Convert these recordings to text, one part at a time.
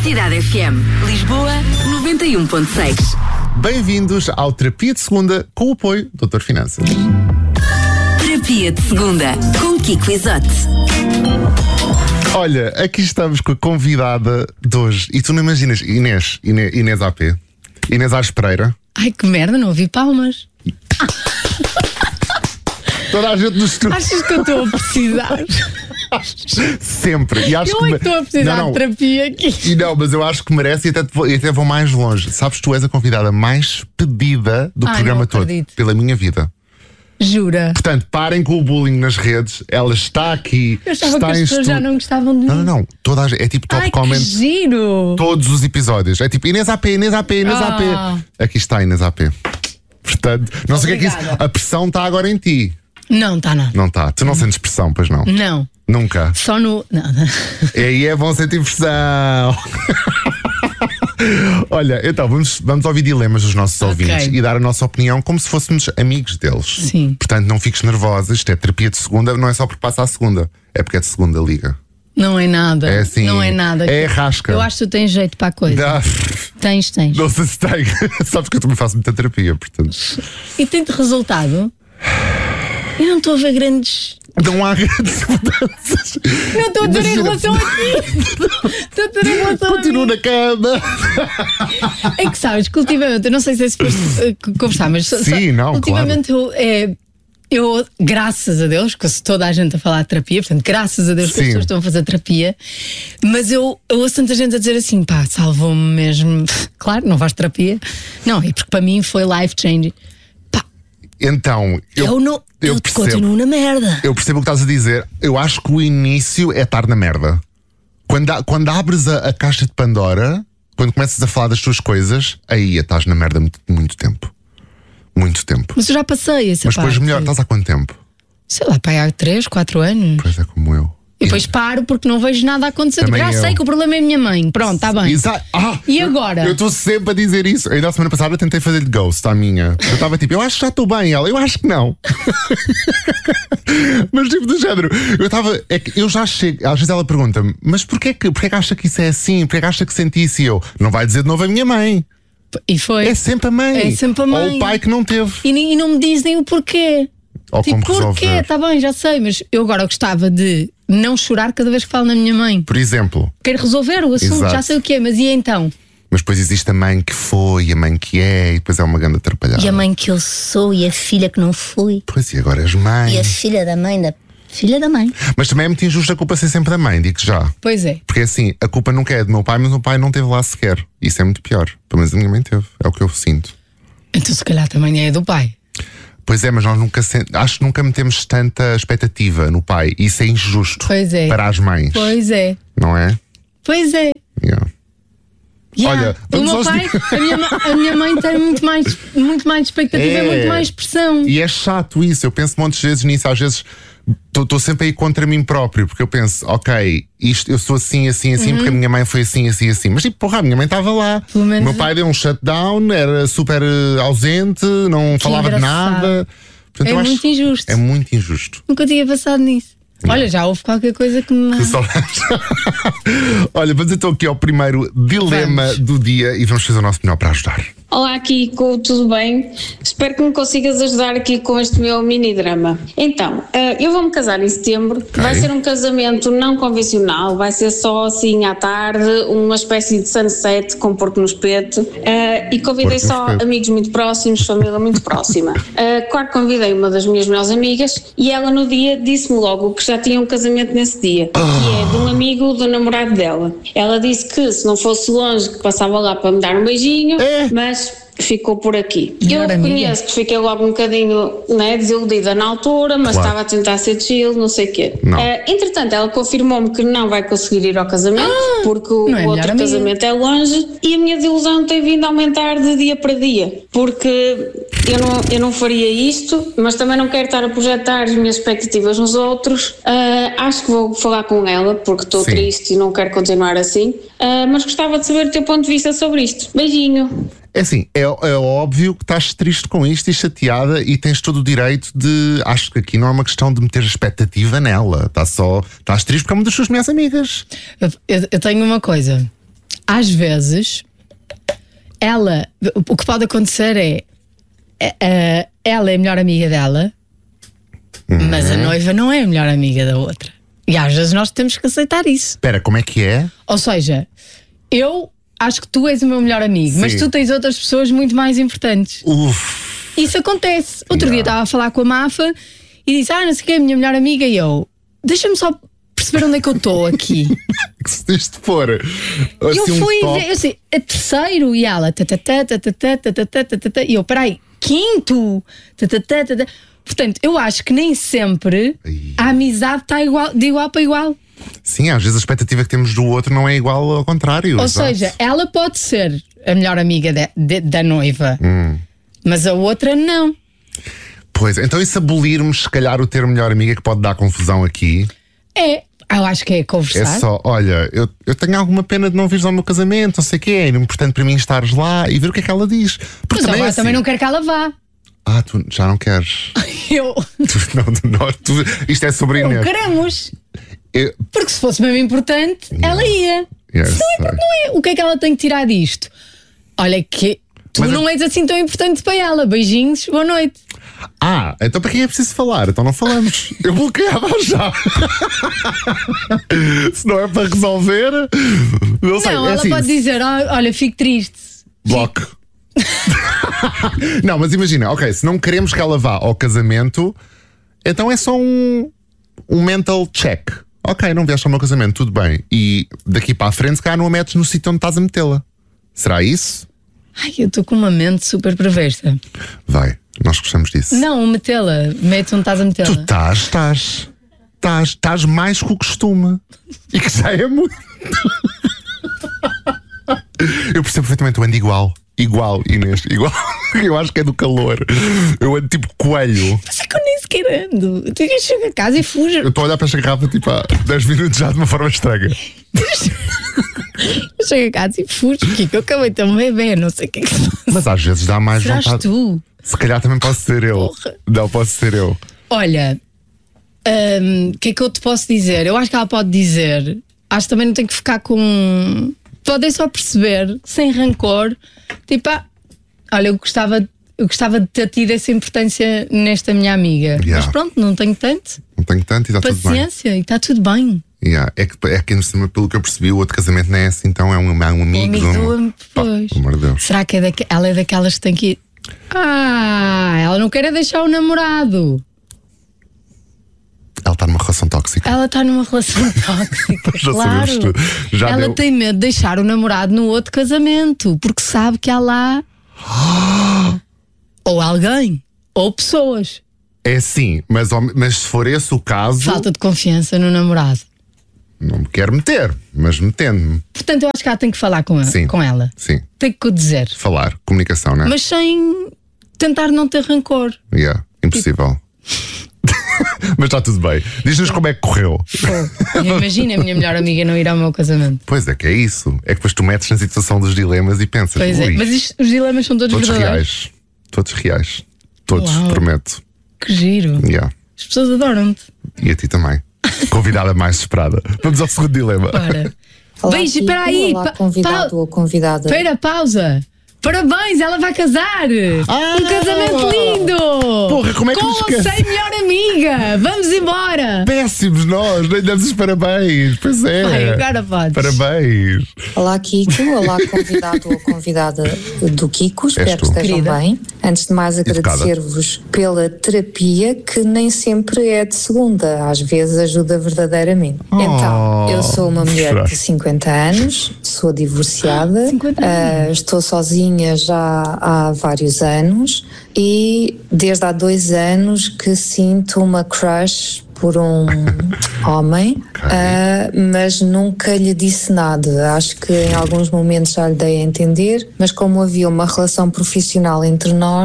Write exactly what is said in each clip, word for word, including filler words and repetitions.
Cidade F M. Lisboa, noventa e um ponto seis. Bem-vindos ao Terapia de Segunda, com o apoio do doutor Finanças. Terapia de Segunda, com Kiko Isote. Olha, aqui estamos com a convidada de hoje. E tu não imaginas, Inês, Inês, Inês A P, Inês Aires Pereira. Ai, que merda, não ouvi palmas. Toda a gente nos estúdio. Achas que eu estou a precisar? Sempre. E acho eu que é que estou a precisar não, não. de terapia aqui. E não, mas eu acho que merece e até, te vou, e até vou mais longe. Sabes, tu és a convidada mais pedida do Ai, programa não todo. acredito. Pela minha vida. Jura? Portanto, parem com o bullying nas redes. Ela está aqui. Eu achava está que as em pessoas estu... já não gostavam de mim. Não, não, não. Toda a... É tipo top Ai, comment. que giro. Todos os episódios. É tipo Inês A P, Inês A P, Inês Ah. A P. Aqui está Inês A P. Portanto, não sei o que é que isso. Obrigada. A pressão está agora em ti. Não, tá não. Não está. Tu não sentes pressão, pois não? Não. Nunca. Só no... Não, não. E aí é bom sentir pressão. Olha, então vamos, vamos ouvir dilemas dos nossos Ok. ouvintes e dar a nossa opinião como se fôssemos amigos deles. Sim. Portanto, não fiques nervosa. Isto é terapia de segunda, não é só porque passa a segunda, é porque é de segunda liga. Não é nada. É assim. Não é nada. É rasca. Eu acho que tu tens jeito para a coisa. Dá- Tens, tens. Não sei se tem. Sabes que eu também faço muita terapia, portanto. E tem-te resultado? Eu não estou a ver grandes... Não há grandes mudanças. Não estou a ter em Imagina- relação a ti. Estou a ter em relação a Continuo mim. na cama. É que sabes, que ultimamente, eu não sei se é suposto uh, conversar, mas só- Sim, só- não, ultimamente eu, é, eu, graças a Deus, que toda a gente a falar de terapia, portanto, graças a Deus que as Sim. pessoas estão a fazer terapia, mas eu, eu ouço tanta gente a dizer assim, pá, salvou-me mesmo. Claro, não vais de terapia. Não, é porque para mim foi life changing. Pá, Então, eu, eu, não. eu Eu, percebo. continuo na merda. Eu percebo o que estás a dizer. Eu acho que o início é estar na merda. Quando, há- quando abres a, a caixa de Pandora, quando começas a falar das tuas coisas, aí estás na merda muito, muito tempo. Muito tempo. Mas eu já passei essa Mas depois parte. melhor, estás há quanto tempo? Sei lá, pá, há três, quatro anos. Pois é, como eu. E depois paro porque não vejo nada a acontecer. Também Já eu. sei que o problema é a minha mãe. Pronto, está bem. Exa- ah, E eu- agora? Eu estou sempre a dizer isso. Ainda a semana passada tentei fazer-lhe ghost à minha. Eu estava tipo, eu acho que já estou bem. Ela, eu acho que não. Mas tipo do género, eu estava. É que eu já chego. Às vezes ela pergunta-me, mas porquê que, porquê que acha que isso é assim? Porquê que acha que senti isso? E eu, não vai dizer de novo a minha mãe. E foi. É sempre a mãe. É sempre a mãe. Ou o pai que não teve. E, nem- e não me dizem o porquê. Ou Tipo, como porquê? resolver. Está bem, já sei, mas eu agora gostava de não chorar cada vez que falo na minha mãe. Por exemplo. Quero resolver o assunto, Exato. já sei o que é, mas e então? Mas depois existe a mãe que foi, a mãe que é, e depois é uma grande atrapalhada. E a mãe que eu sou e a filha que não fui. Pois, e agora és mãe. E a filha da mãe da filha da mãe. Mas também é muito injusto a culpa ser sempre da mãe, digo já. Pois é. Porque assim, a culpa nunca é do meu pai, mas o meu pai não esteve lá sequer. Isso é muito pior. Pelo menos a minha mãe teve. É o que eu sinto. Então se calhar também é do pai. Pois é, mas nós nunca sen- acho que nunca metemos tanta expectativa no pai. Isso é injusto Pois é. para as mães. Pois é. Não é? Pois é. Yeah. Yeah. Olha, o vamos meu aos pai, di- a minha, ma- a minha mãe tem muito mais, muito mais expectativa É. e muito mais pressão. E é chato isso. Eu penso montes de vezes nisso. Às vezes estou sempre aí contra mim próprio. Porque eu penso, ok, isto, eu sou assim, assim, assim, porque a minha mãe foi assim, assim, assim. Mas tipo, porra, a minha mãe estava lá. Pelo O menos- meu pai deu um shutdown, era super eh, ausente, não falava de engraçado. nada. Portanto, É eu acho- muito injusto. É muito injusto. Nunca tinha pensado nisso. Olha, já houve qualquer coisa que me. Só- Olha, vamos então aqui ao primeiro dilema Vamos. do dia e vamos fazer o nosso melhor para ajudar. Olá Kiko, tudo bem? Espero que me consigas ajudar aqui com este meu mini drama. Então, eh, eu vou-me casar em setembro, vai ser um casamento não convencional, vai ser só assim à tarde, uma espécie de sunset com porco no espeto, eh, e convidei Porco no só espeto. amigos muito próximos, família muito próxima. Eh, claro que convidei uma das minhas melhores amigas e ela no dia disse-me logo que já tinha um casamento nesse dia, que é de um amigo do namorado dela. Ela disse que se não fosse longe que passava lá para me dar um beijinho, É. mas ficou por aqui. Melhor eu amiga. reconheço que fiquei logo um bocadinho, né, desiludida na altura, mas Claro. estava a tentar ser chill, não sei o quê. Não. Eh, entretanto, ela confirmou-me que não vai conseguir ir ao casamento, porque o não é outro melhor amiga. casamento é longe, e a minha desilusão tem vindo a aumentar de dia para dia, porque eu não, eu não faria isto, mas também não quero estar a projetar as minhas expectativas nos outros. Eh, acho que vou falar com ela, porque estou Sim. triste e não quero continuar assim, Eh, mas gostava de saber o teu ponto de vista sobre isto. Beijinho! É assim, é, é óbvio que estás triste com isto e chateada e tens todo o direito de. Acho que aqui não é uma questão de meter expectativa nela. Estás só. Estás triste porque é uma das suas melhores amigas. Eu, eu- eu tenho uma coisa. às vezes, ela, o que pode acontecer é, é, é ela é a melhor amiga dela, uhum. mas a noiva não é a melhor amiga da outra. E às vezes nós temos que aceitar isso. Espera, como é que é? Ou seja, eu acho que tu és o meu melhor amigo, Sim. mas tu tens outras pessoas muito mais importantes. Uf. Isso acontece. Outro Yeah. dia estava a falar com a Mafa e disse: Ah, não sei o que é a minha melhor amiga. E eu, deixa-me só perceber onde é que eu estou aqui. Que se tens de pôr assim, eu fui um ver, eu sei, a terceiro e ela, tatatá, tatatá, tatatá, tatatá, e eu, peraí, quinto, tatatá, tatatá. Portanto, eu acho que nem sempre Ai. a amizade está igual, de igual para igual. Sim, às vezes a expectativa que temos do outro não é igual ao contrário. Ou exato. seja, ela pode ser a melhor amiga de, de, da noiva, hum. mas a outra não. Pois, então e se abolirmos se calhar o termo melhor amiga que pode dar confusão aqui? É, eu acho que é conversar. É só, olha, eu, eu tenho alguma pena de não vires ao meu casamento, não sei o que é, importante para mim estares lá e ver o que é que ela diz. Porque Mas também, agora é assim, também não quero que ela vá. Ah, tu já não queres. Eu. Tu, não, tu, não, tu, isto é sobre Não Inês. queremos. Eu, Porque se fosse mesmo importante, Yeah. ela ia. Yeah, Se não é porque não é. O que é que ela tem que tirar disto? Olha que tu Mas não a- és assim tão importante para ela. Beijinhos, boa noite. Ah, então para quem é preciso falar? Então não falamos. Eu bloqueava já. Se não é para resolver, não sei. Não, é ela assim, pode dizer: "Ah, olha, fico triste." bloco. Não, mas imagina, ok, se não queremos que ela vá ao casamento, então é só um, um mental check. Ok, não vieste ao meu casamento, tudo bem. E daqui para a frente, se calhar não a metes no sítio onde estás a metê-la. Será isso? Ai, eu estou com uma mente super perversa. Vai, nós gostamos disso. Não, metê-la. Mete onde estás a Tu metê-la. estás, estás. Estás, estás mais que o costume. E que já é muito. Eu percebo perfeitamente, eu ando igual. Igual, Inês, igual. Eu acho que é do calor. Eu ando tipo coelho. Mas é que eu nem sequer ando. Tu chego a casa e fujo. Eu estou a olhar para esta garrafa tipo há dez minutos já de uma forma estranha. Eu chego a casa e fujo. Porque eu acabei de ter um bebê, não sei o que é que se passa. Mas às vezes dá mais Serás vontade. tu? Se calhar também posso ser eu. Porra. Não, posso ser eu. Olha, hum, o que é que eu te posso dizer? Eu acho que ela pode dizer. Acho que também não tem que ficar com. Podem só perceber, sem rancor, tipo, ah, olha, eu gostava, eu gostava de ter tido essa importância nesta minha amiga. Yeah. Mas pronto, não tenho tanto. Não tenho tanto e está tudo bem. Paciência, e está tudo bem. Yeah. É que, é que ainda por cima, pelo que eu percebi, o outro casamento não é assim, então é um, é um amigo. O amigo de um... do- pois. Pelo amor de Deus. Será que é daque- ela é daquelas que tem que ir? Ah, ela não quer é deixar o namorado. Ela está numa relação tóxica. Ela está numa relação tóxica, Já claro. sabemos tudo. Já Ela deu. tem medo de deixar o namorado no outro casamento, porque sabe que há lá ou alguém, ou pessoas. É assim, mas, ao- mas se for esse o caso, Falta de confiança no namorado. não me quero meter, mas metendo-me. Portanto, eu acho que ela tem que falar com, a- Sim. com ela. Sim, Tem que o dizer. falar, comunicação, não é? Mas sem tentar não ter rancor. Yeah, impossível. Mas está tudo bem. Diz-nos como é que correu. Pô, imagina a minha melhor amiga não ir ao meu casamento. Pois é, que é isso. É que depois tu metes na situação dos dilemas e pensas, Pois é, ui, mas isto- os dilemas são todos, todos verdadeiros. reais. Todos reais. Todos, Uau. prometo. Que giro. Yeah. As pessoas adoram-te. E a ti também. Convidada mais esperada. Vamos ao segundo dilema. Para. Olá, Beijo, Kiko. espera aí. Olá, pa- convidado pa- ou convidada. Espera, pausa. Parabéns, ela vai casar! Ah! Um casamento lindo! Porra, como é que Com nos ou esquece? sem melhor amiga! Vamos embora! Péssimos nós, nem damos os parabéns. Pois é. Vai, agora podes. Parabéns. Olá, Kiko. Olá, convidado ou convidada do Kiko. Espero tu. que estejam Querida. bem. Antes de mais, Educada. agradecer-vos pela terapia, que nem sempre é de segunda. Às vezes ajuda verdadeiramente. Oh, Então, eu sou uma mulher será? de cinquenta anos, sou divorciada, cinquenta ah, estou sozinha já há vários anos e desde há dois anos que sinto uma crush por um homem, ah, mas nunca lhe disse nada. Acho que em alguns momentos já lhe dei a entender, mas como havia uma relação profissional entre nós,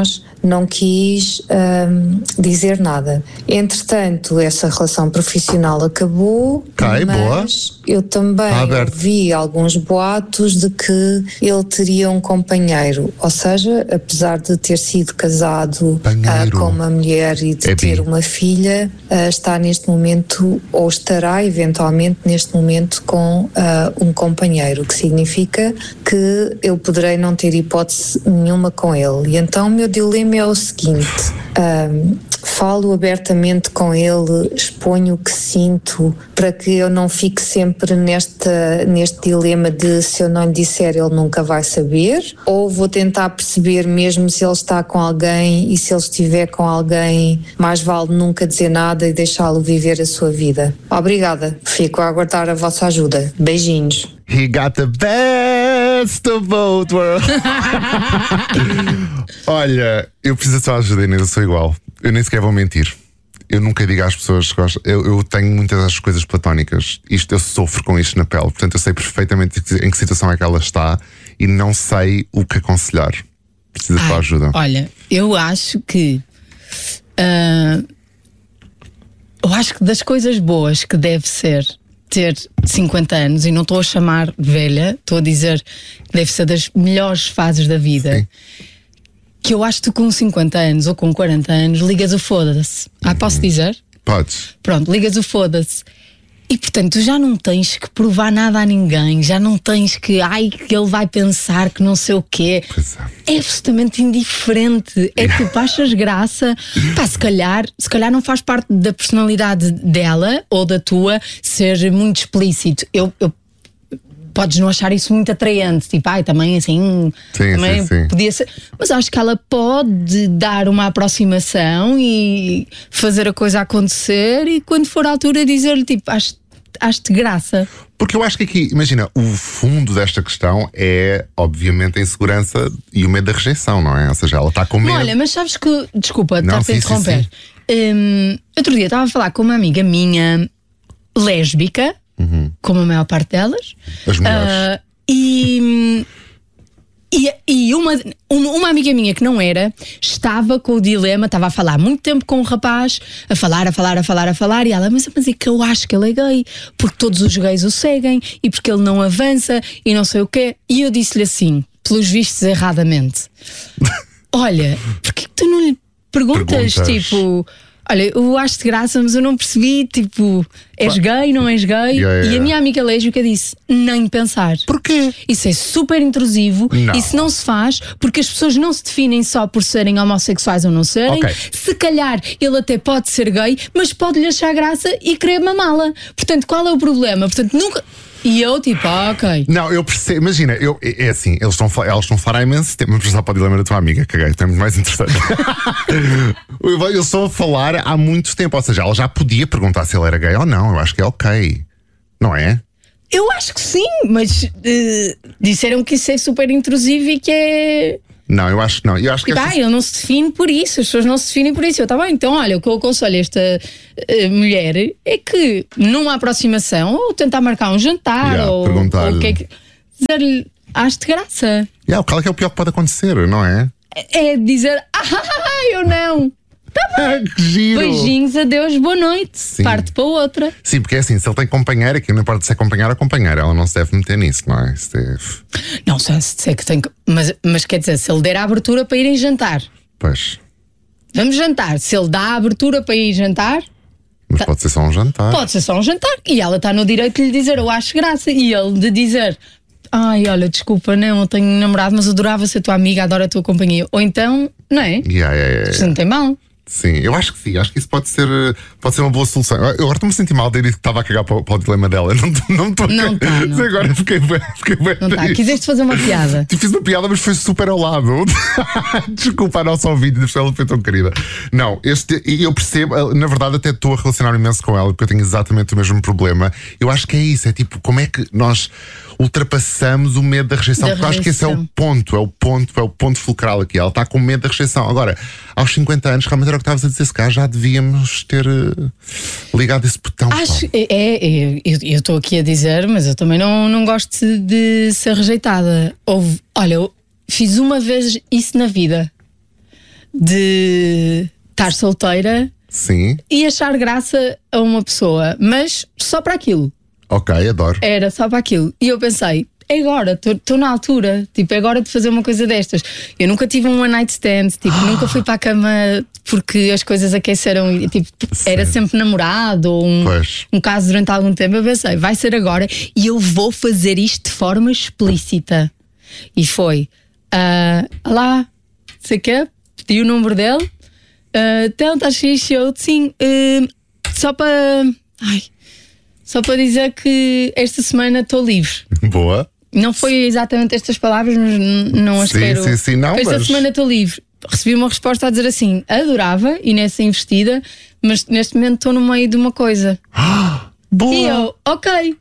não quis hum, dizer nada. Entretanto, essa relação profissional acabou, Ok, mas boa. eu também Tá aberto. ouvi alguns boatos de que ele teria um companheiro, ou seja, apesar de ter sido casado ah, Companheiro. com uma mulher e de É ter bi. uma filha, ah, está neste momento, ou estará eventualmente neste momento com ah, um companheiro, o que significa que eu poderei não ter hipótese nenhuma com ele. E então o meu dilema é o seguinte: ahm, falo abertamente com ele, exponho o que sinto para que eu não fique sempre nesta, neste dilema de se eu não lhe disser ele nunca vai saber, ou vou tentar perceber mesmo se ele está com alguém, e se ele estiver com alguém mais vale nunca dizer nada e deixá-lo viver a sua vida. Obrigada, fico a aguardar a vossa ajuda. Beijinhos. He got the best of both worlds. Olha, eu preciso da tua ajuda, Inês, eu sou igual. Eu nem sequer vou mentir. Eu nunca digo às pessoas que gosto. Eu, eu tenho muitas das coisas platónicas. Isto, eu sofro com isto na pele. Portanto, eu sei perfeitamente em que situação é que ela está e não sei o que aconselhar. Preciso da tua Ai, ajuda. Olha, eu acho que ah, eu acho que das coisas boas que deve ser ter cinquenta anos, e não estou a chamar velha, estou a dizer que deve ser das melhores fases da vida. Sim. Que eu acho que tu com cinquenta anos ou com quarenta anos ligas o foda-se. Ah, posso dizer? Podes. Pronto, ligas o foda-se. E portanto, tu já não tens que provar nada a ninguém, já não tens que, ai, que ele vai pensar que não sei o quê. Pois é. É absolutamente indiferente. É que tu achas graça. Pá, se calhar, se calhar não faz parte da personalidade dela ou da tua ser muito explícito. Eu, eu podes não achar isso muito atraente, tipo, ai, também assim, Sim, também sim, sim. podia ser. Mas acho que ela pode dar uma aproximação e fazer a coisa acontecer, e quando for a altura dizer-lhe, tipo, acho acho-te graça. Porque eu acho que aqui, imagina, o fundo desta questão é, obviamente, a insegurança e o medo da rejeição, não é? Ou seja, ela está com medo. Olha, mas sabes que, desculpa, Não, estar a sim, sim, interromper. Hum, outro dia estava a falar com uma amiga minha lésbica, como a maior parte delas, As mulheres. ah, e, e, e uma, uma, uma amiga minha que não era, estava com o dilema, estava a falar muito tempo com um rapaz, a falar, a falar, a falar, a falar, e ela, mas, mas é que eu acho que ele é gay, porque todos os gays o seguem, e porque ele não avança, e não sei o quê. E eu disse-lhe assim, pelos vistos erradamente: olha, porquê que tu não lhe perguntas, Perguntas. tipo, olha, eu acho-te graça, mas eu não percebi, tipo, és gay, não és gay? Yeah, yeah. E a minha amiga lésbica disse, nem pensar. Porquê? Isso é super intrusivo, Não. isso não se faz, porque as pessoas não se definem só por serem homossexuais ou não serem. Ok. Se calhar ele até pode ser gay, mas pode-lhe achar graça e querer mamá-la. Portanto, qual é o problema? Portanto, nunca... E eu, tipo, ah, ok. Não, eu percebo, imagina, eu, é é assim, eles estão, a- elas estão a falar há imenso tempo, vamos passar para o dilema da tua amiga, caguei, é muito mais interessante. Eles estão a falar há muito tempo, ou seja, ela já podia perguntar se ele era gay ou não, eu acho que é ok, não é? Eu acho que sim, mas eh, disseram que isso é super intrusivo e que é... Não, eu acho que não, eu acho que Tipo, esta- ah, ele não se define por isso, as pessoas não se definem por isso. Eu, tá bem, então olha, o que eu aconselho a esta eh, mulher é que numa aproximação, ou tentar marcar um jantar, Yeah, ou, perguntar-lhe. ou o que é que. Dizer-lhe, acho-te graça. yeah, o que é o pior que pode acontecer, não é? É dizer, ah, eu não. Que giro! Beijinhos, adeus, boa noite. Sim. Parte para outra. Sim, porque é assim, se ele tem companheira, que não importa se é companheira ou companheira, ela não se deve meter nisso, não é? Isso é... Não, só se disser que tem que. Mas, mas quer dizer, se ele der a abertura para irem jantar, Pois, vamos jantar. Se ele dá a abertura para ir jantar, mas pode ser só um jantar. pode ser só um jantar. E ela está no direito de lhe dizer, eu acho graça. E ele de dizer, ai, olha, desculpa, não, eu tenho namorado, mas adorava ser tua amiga, adoro a tua companhia. Ou então, não é? Yeah, yeah, yeah. Isso não tem mal. Sim, eu acho que sim, acho que isso pode ser, eh, pode ser uma boa solução. Eu agora estou-me a sentir mal de ter dito que estava a cagar para, o- para o dilema dela. Não estou não estou a Não cagar. tá, não. Agora fiquei bem. Fiquei bem Não está. triste. Quiseste fazer uma piada. Te fiz uma piada, mas foi super ao lado. Desculpa a nossa ouvinte, ela foi tão querida. Não, este, e eu percebo, na verdade, até estou a relacionar imenso com ela, porque eu tenho exatamente o mesmo problema. Eu acho que é isso, é tipo, como é que nós ultrapassamos o medo da rejeição? Da porque eu acho que esse é o rejeição. ponto, é o ponto, é o ponto fulcral aqui. Ela está com medo da rejeição. Agora, aos cinquenta anos, realmente era o que estavas a dizer, se calhar já devíamos ter eh, ligado esse botão. Acho, pá. é, é, eu eu estou aqui a dizer, mas eu também não, não gosto de ser rejeitada. Houve, olha, eu fiz uma vez isso na vida. de estar solteira Sim. e achar graça a uma pessoa, mas só para aquilo. Ok, adoro. Era só para aquilo. E eu pensei, é agora, estou na altura, tipo, é agora de fazer uma coisa destas. Eu nunca tive um one night stand, tipo, nunca fui para a cama porque as coisas aqueceram e, tipo, era sempre namorado ou um, um caso durante algum tempo. Eu pensei, vai ser agora e eu vou fazer isto de forma explícita. E foi, uh, lá, sei que pedi o número dele, uh, então está xixi, eu sim, uh, só para. Ai. Só para dizer que esta semana estou livre. Boa. Não foi exatamente estas palavras, mas não as sim, quero. Sim, sim, não, esta mas... semana estou livre. Recebi uma resposta a dizer assim: adorava e nessa investida, mas neste momento estou no meio de uma coisa. Boa. E eu, ok.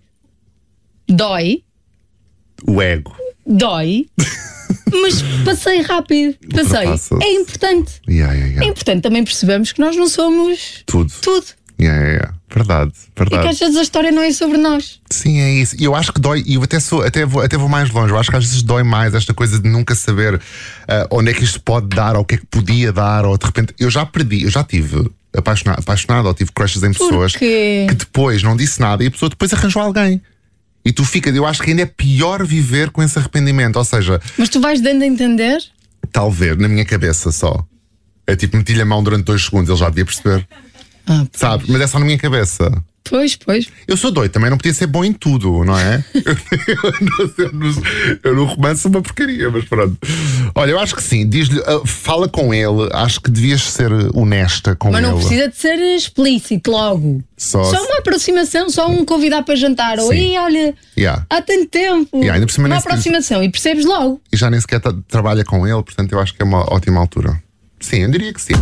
Dói. O ego. Dói. Mas passei rápido. Passei. É importante. Yeah, yeah, yeah. É importante também percebemos que nós não somos tudo. Tudo. Yeah, yeah, yeah. Verdade, verdade. E que às vezes a história não é sobre nós. Sim, é isso. E eu acho que dói, e eu até, sou, até, vou, até vou mais longe. Eu acho que às vezes dói mais esta coisa de nunca saber uh, onde é que isto pode dar, ou o que é que podia dar, ou de repente. Eu já perdi, eu já tive apaixonado, apaixonado ou tive crushes em pessoas Porque... que depois não disse nada e a pessoa depois arranjou alguém. E tu ficas, eu acho que ainda é pior viver com esse arrependimento. Ou seja. Mas tu vais dando a entender? Talvez, na minha cabeça só. É tipo, meti-lhe a mão durante dois segundos, ele já devia perceber. Ah, sabe? Mas é só na minha cabeça. Pois, pois. Eu sou doido, também não podia ser bom em tudo, não é? eu, no, eu no romance sou uma porcaria, mas pronto. Olha, eu acho que sim, diz-lhe, uh, fala com ele, acho que devias ser honesta com mas ele. Mas não precisa de ser explícito logo. Só, só uma aproximação, só um convidar para jantar. Sim. Ou aí, olha, yeah. há tanto tempo. Yeah, ainda por cima uma nem aproximação sequer... e percebes logo. E já nem sequer trabalha com ele, portanto eu acho que é uma ótima altura. Sim, eu diria que sim.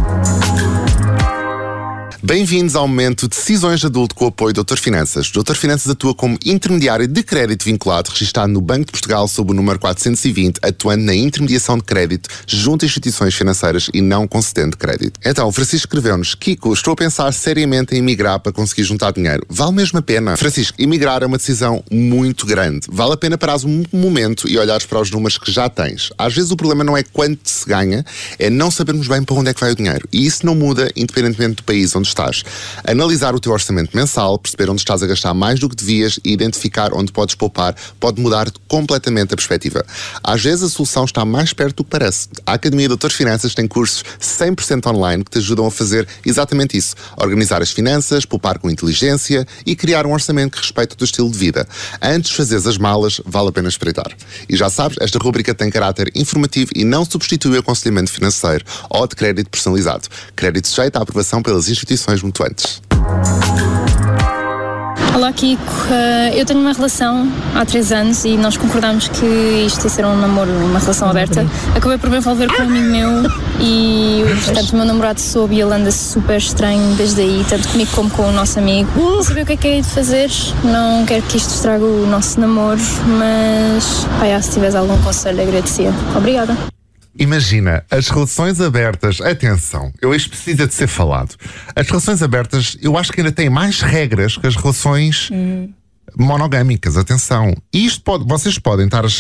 Bem-vindos ao momento Decisões de Adulto com o apoio do doutor Finanças. O doutor Finanças atua como intermediário de crédito vinculado, registado no Banco de Portugal sob o número quatrocentos e vinte, atuando na intermediação de crédito junto a instituições financeiras e não concedendo crédito. Então, o Francisco escreveu-nos: Kiko, estou a pensar seriamente em emigrar para conseguir juntar dinheiro. Vale mesmo a pena? Francisco, emigrar é uma decisão muito grande. Vale a pena parares um momento e olhares para os números que já tens. Às vezes o problema não é quanto se ganha, é não sabermos bem para onde é que vai o dinheiro. E isso não muda independentemente do país onde estás. Analisar o teu orçamento mensal, perceber onde estás a gastar mais do que devias e identificar onde podes poupar pode mudar completamente a perspectiva. Às vezes a solução está mais perto do que parece. A Academia doutor Finanças tem cursos cem por cento online que te ajudam a fazer exatamente isso. Organizar as finanças, poupar com inteligência e criar um orçamento que respeite o teu estilo de vida. Antes de fazeres as malas, vale a pena espreitar. E já sabes, esta rubrica tem caráter informativo e não substitui o aconselhamento financeiro ou de crédito personalizado. Crédito sujeito à aprovação pelas instituições mutuantes. Olá Kiko, uh, eu tenho uma relação há três anos e nós concordámos que isto ia ser um namoro, uma relação aberta. Acabei por me envolver com um amigo meu e, portanto, o meu namorado soube e ele anda super estranho desde aí, tanto comigo como com o nosso amigo. Não sabia o que é que é de fazer, não quero que isto estrague o nosso namoro, mas, ai, se tiveres algum conselho, agradecia. Obrigada. Imagina, as relações abertas, atenção, eu isto precisa de ser falado. As relações abertas, eu acho que ainda têm mais regras que as relações hum. monogâmicas, atenção. E isto pode, vocês podem estar a